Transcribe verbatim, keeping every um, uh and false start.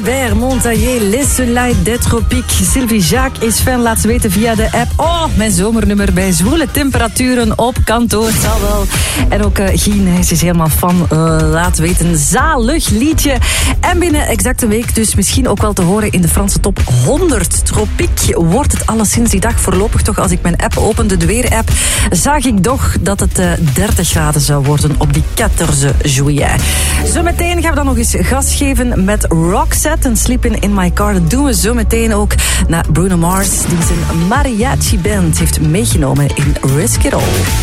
Albert Montaillé, Les Soleils des Tropiques. Sylvie Jacques is fan, laat ze weten via de app. Oh, mijn zomernummer bij zwoele temperaturen op kantoor. Zal wel. En ook uh, Gien, ze is helemaal fan. Uh, laat weten, zalig liedje. En binnen exact een week dus misschien ook wel te horen in de Franse top honderd. Tropiek wordt het alleszins die dag. Voorlopig toch, als ik mijn app opende, de weer-app, zag ik toch dat het uh, dertig graden zou worden op die veertien juillet. Zometeen gaan we dan nog eens gas geven met Roxette en Sleeping in My Car. Dat doen we zo meteen ook naar Bruno Mars, die zijn mariachi band heeft meegenomen in Risk It All.